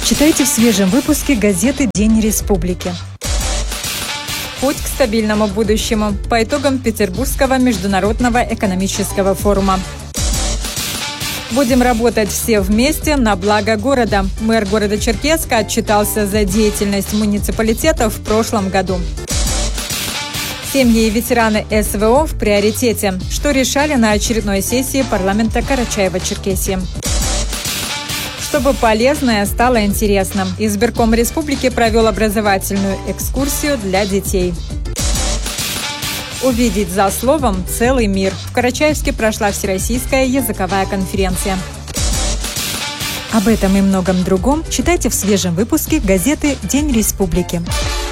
Читайте в свежем выпуске газеты «День Республики». Путь к стабильному будущему по итогам Петербургского международного экономического форума. Будем работать все вместе на благо города. Мэр города Черкесска отчитался за деятельность муниципалитета в прошлом году. Семьи и ветераны СВО в приоритете. Что решали на очередной сессии парламента Карачаево-Черкесии. Чтобы полезное стало интересным, избирком республики провел образовательную экскурсию для детей. Увидеть за словом целый мир. В Карачаевске прошла Всероссийская языковая конференция. Об этом и многом другом читайте в свежем выпуске газеты «День Республики».